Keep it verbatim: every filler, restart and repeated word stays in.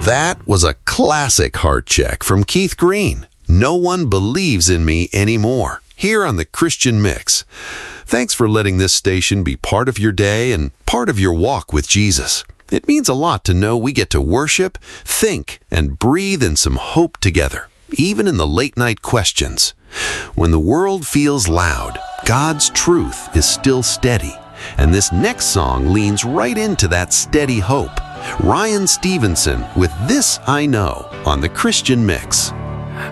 That was a classic heart check from Keith Green. No One Believes in Me Anymore, here on the Christian Mix. Thanks for letting this station be part of your day and part of your walk with Jesus. It means a lot to know we get to worship, think, and breathe in some hope together, even in the late-night questions. When the world feels loud, God's truth is still steady, and this next song leans right into that steady hope. Ryan Stevenson with This I Know on the Christian Mix.